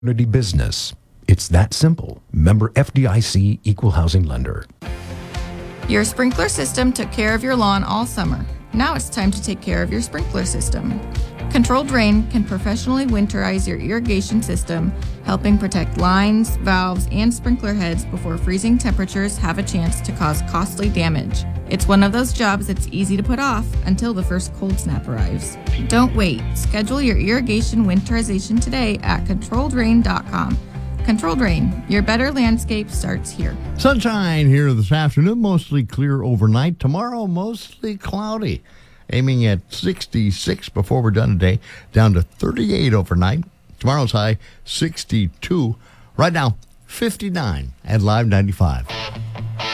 Community business. It's that simple. Member FDIC Equal Housing Lender. Your sprinkler system took care of your lawn all summer. Now it's time to take care of your sprinkler system. Controlled Rain can professionally winterize your irrigation system, helping protect lines, valves, and sprinkler heads before freezing temperatures have a chance to cause costly damage. It's one of those jobs that's easy to put off until the first cold snap arrives. Don't wait. Schedule your irrigation winterization today at ControlledRain.com. Controlled Rain, your better landscape starts here. Sunshine here this afternoon, mostly clear overnight. Tomorrow, mostly cloudy. Aiming at 66 before we're done today, down to 38 overnight. Tomorrow's high, 62. Right now, 59 at Live 95.